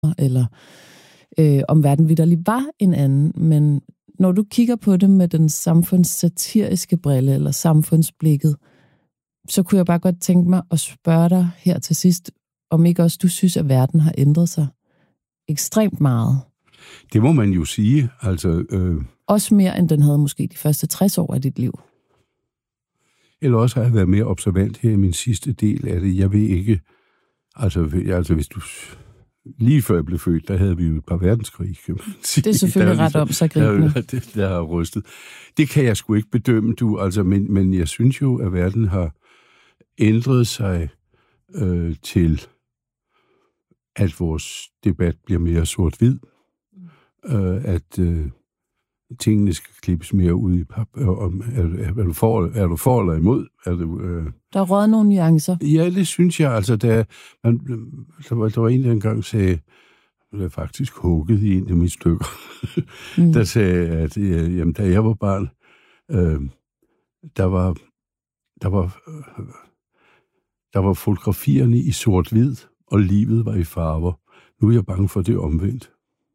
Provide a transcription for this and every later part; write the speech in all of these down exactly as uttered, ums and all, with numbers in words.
eller øh, om verden vitterlig var en anden. Men når du kigger på det med den samfundssatiriske brille, eller samfundsblikket, så kunne jeg bare godt tænke mig at spørge dig her til sidst, om ikke også du synes, at verden har ændret sig ekstremt meget. Det må man jo sige. Altså, øh... Også mere, end den havde måske de første tres år af dit liv. Eller også har jeg været mere observant her i min sidste del af det. Jeg ved ikke, altså, altså hvis du... Lige før jeg blev født, der havde vi jo et par verdenskrig, kan man sige. Det er selvfølgelig ret om sig gribende. Der, det, der har rystet. Det kan jeg sgu ikke bedømme, du. Altså, men, men jeg synes jo, at verden har ændret sig øh, til, at vores debat bliver mere sort-hvid. Øh, at øh, tingene skal klippes mere ud i pap. Er, er, er, du for, er du for eller imod? Er du, øh... Der er røget nogle nuancer. Ja, det synes jeg. Altså, der, man, der, var, der var en, der engang sagde, der faktisk hugget i en af mine stykker, mm. der sagde, at øh, jamen, da jeg var barn, øh, der var der var, øh, der var fotografierne i sort-hvid, og livet var i farver. Nu er jeg bange for det omvendt.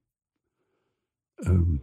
Øh,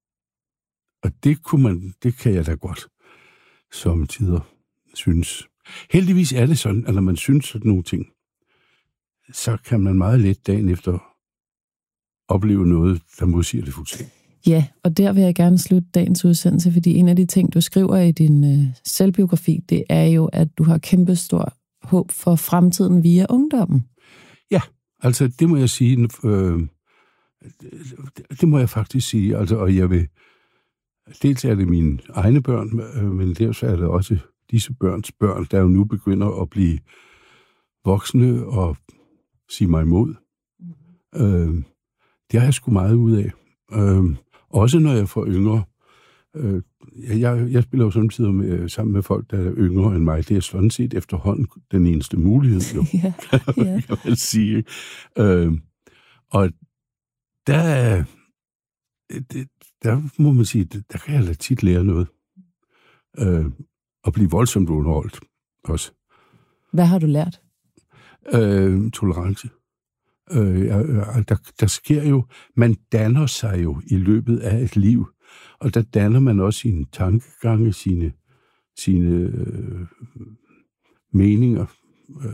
og det kunne man, det kan jeg da godt sommetider synes. Heldigvis er det sådan, at når man synes sådan nogle ting, så kan man meget let dagen efter opleve noget, der modsiger det fuldstændig. Ja, og der vil jeg gerne slutte dagens udsendelse, fordi en af de ting, du skriver i din øh, selvbiografi, det er jo, at du har kæmpestor håb for fremtiden via ungdommen. Ja, altså det må jeg sige, øh, det, det må jeg faktisk sige, altså, og jeg vil, dels er det mine egne børn, øh, men dels er det også disse børns børn, der jo nu begynder at blive voksne og sige mig imod. Mm. Øh, det har jeg sgu meget ud af. Øh, også når jeg får yngre. Øh, jeg, jeg spiller jo samtidig med, sammen med folk, der er yngre end mig. Det er sådan set efterhånden den eneste mulighed, jo. ja, ja. kan man sige. Øh, og der, det, der må man sige, der kan jeg da tit lære noget. Øh, og blive voldsomt underholdt også. Hvad har du lært? Øh, tolerance. Øh, der, der sker jo, man danner sig jo i løbet af et liv, og der danner man også sine tankegange, sine, sine øh, meninger, øh,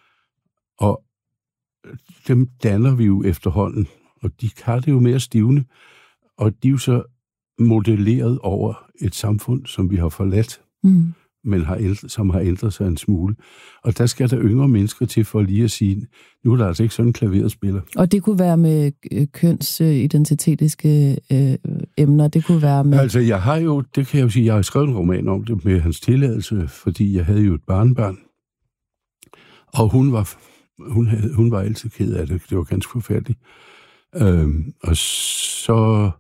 og dem danner vi jo efterhånden, og de har det jo mere stivne, og de er jo så modelleret over et samfund, som vi har forladt. Mm. men har ældret, som har ændret sig en smule. Og der skal der yngre mennesker til for lige at sige, nu er der altså ikke sådan en klaverspiller. Og det kunne være med kønsidentitetiske øh, emner, det kunne være med... Altså, jeg har jo, det kan jeg jo sige, jeg har skrevet en roman om det med hans tilladelse, fordi jeg havde jo et barnbarn, og hun var, hun havde, hun var altid ked af det, det var ganske forfærdeligt. Øhm, og så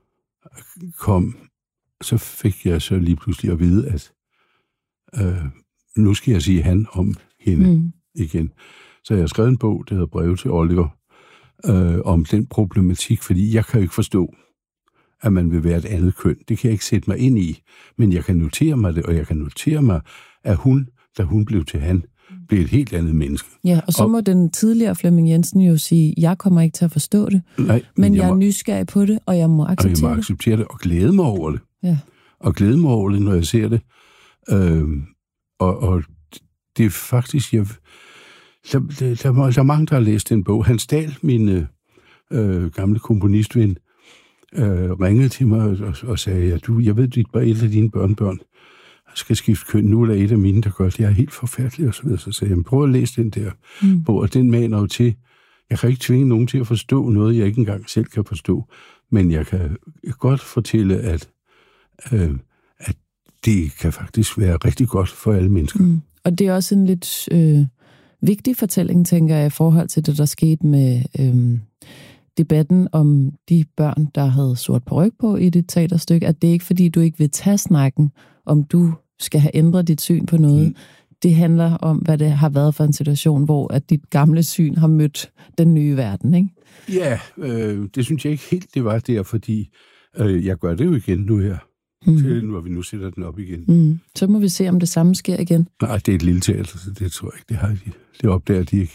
kom, så fik jeg så lige pludselig at vide, at Øh, nu skal jeg sige han om hende mm. igen. Så jeg har skrevet en bog, der hedder Breve til Oliver, øh, om den problematik, fordi jeg kan jo ikke forstå, at man vil være et andet køn. Det kan jeg ikke sætte mig ind i, men jeg kan notere mig det, og jeg kan notere mig, at hun, da hun blev til han, blev et helt andet menneske. Ja, og så og, må den tidligere Flemming Jensen jo sige, jeg kommer ikke til at forstå det, nej, men, men jeg, jeg er må, nysgerrig på det, og jeg må acceptere det. Og jeg må acceptere det, og glæde mig over det. Ja. Og glæde mig over det, når jeg ser det. Øhm, og, og det er faktisk, jeg, der, der, der, der er mange, der har læst den bog. Hans Dahl, min øh, gamle komponistven, øh, ringede til mig og, og sagde, ja, du, jeg ved, at et af dine børnebørn skal skifte køn. Nu er der et af mine, der gør det. Jeg er helt forfærdelig, og så videre. Så sagde jeg, prøv at læse den der mm. bog, og den maner jo til, jeg kan ikke tvinge nogen til at forstå noget, jeg ikke engang selv kan forstå, men jeg kan godt fortælle, at øh, at det kan faktisk være rigtig godt for alle mennesker. Mm. Og det er også en lidt øh, vigtig fortælling, tænker jeg, i forhold til det, der skete med øh, debatten om de børn, der havde sort paryk på i dit teaterstykke, at det ikke fordi, du ikke vil tage snakken, om du skal have ændret dit syn på noget. Mm. Det handler om, hvad det har været for en situation, hvor at dit gamle syn har mødt den nye verden, ikke? Ja, øh, det synes jeg ikke helt, det var der, fordi øh, jeg gør det jo igen nu her. Mm. Til når vi nu sætter den op igen. Mm. Så må vi se, om det samme sker igen. Nej, det er et lille teater, så det tror jeg ikke, det har de. Det opdager de ikke.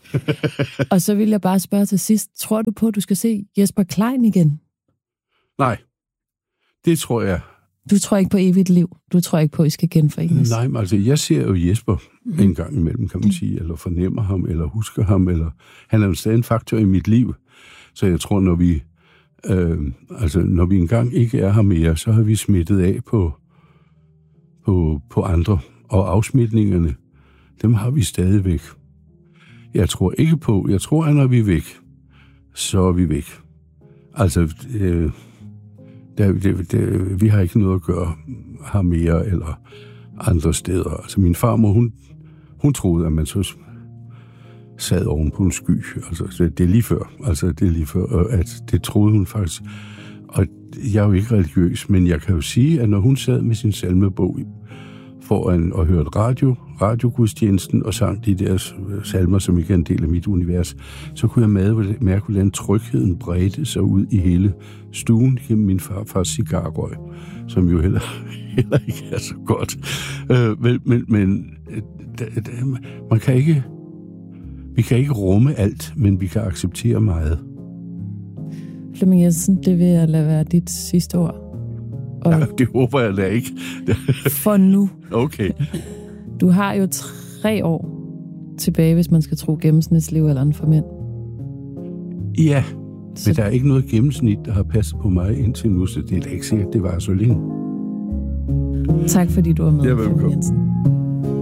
Og så vil jeg bare spørge til sidst, tror du på, at du skal se Jesper Klein igen? Nej, det tror jeg. Du tror ikke på evigt liv? Du tror ikke på, at I skal genforenes? Nej, men altså, jeg ser jo Jesper mm. en gang imellem, kan man sige, eller fornemmer ham, eller husker ham, eller han er jo stadig en faktor i mit liv. Så jeg tror, når vi, øh, altså, når vi engang ikke er her mere, så har vi smittet af på, på, på andre. Og afsmitningerne, dem har vi stadigvæk. Jeg tror ikke på, jeg tror, at når vi er væk, så er vi væk. Altså, øh, der, det, det, vi har ikke noget at gøre her mere, eller andre steder. Altså, min farmor, hun, hun troede, at man så sad oven på en sky. Altså, det, det er lige før. Altså, det er lige før, at det troede hun faktisk. Og jeg er jo ikke religiøs, men jeg kan jo sige, at når hun sad med sin salmebog foran og hørte radio, radiogudstjenesten og sang de der salmer, som ikke er en del af mit univers, så kunne jeg mærke, hvordan trygheden bredte sig ud i hele stuen gennem min farfars cigarrøg, som jo heller, heller ikke er så godt. Øh, men men, men da, da, man kan ikke, vi kan ikke rumme alt, men vi kan acceptere meget. Flemming Jensen, det vil jeg lade være dit sidste ord. Og ja, det håber jeg da ikke. For nu. Okay. Du har jo tre år tilbage, hvis man skal tro gennemsnitslevealderen for mænd. Ja, så... men der er ikke noget gennemsnit, der har passet på mig indtil nu, så det er da ikke sikkert, det var så længe. Tak fordi du var med, ja, Flemming Jensen.